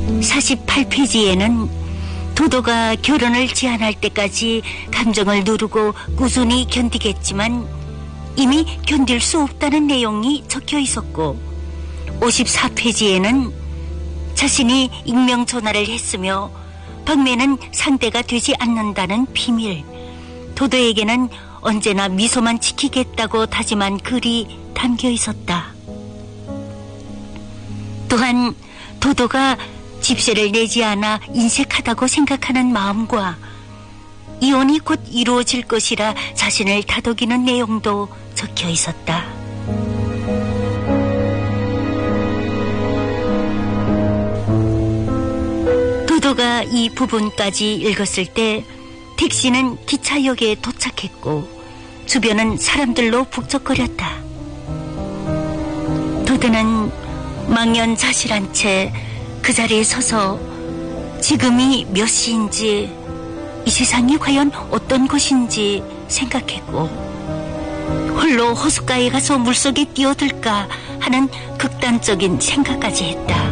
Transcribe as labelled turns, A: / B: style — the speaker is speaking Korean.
A: 48페이지에는 도도가 결혼을 제안할 때까지 감정을 누르고 꾸준히 견디겠지만 이미 견딜 수 없다는 내용이 적혀 있었고, 54페이지에는 자신이 익명 전화를 했으며 박매는 상대가 되지 않는다는 비밀, 도도에게는 언제나 미소만 지키겠다고 다짐한 글이 담겨 있었다. 또한 도도가 집세를 내지 않아 인색하다고 생각하는 마음과 이혼이 곧 이루어질 것이라 자신을 다독이는 내용도 적혀 있었다. 도도가 이 부분까지 읽었을 때 택시는 기차역에 도착했고 주변은 사람들로 북적거렸다. 도도는 망연자실한 채 그 자리에 서서 지금이 몇 시인지, 이 세상이 과연 어떤 곳인지 생각했고, 홀로 호숫가에 가서 물속에 뛰어들까 하는 극단적인 생각까지 했다.